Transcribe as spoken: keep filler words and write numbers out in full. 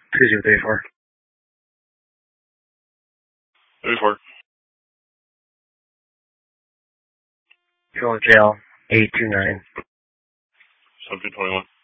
two zero three four. three four. Control jail, eight two nine. Subject twenty-one.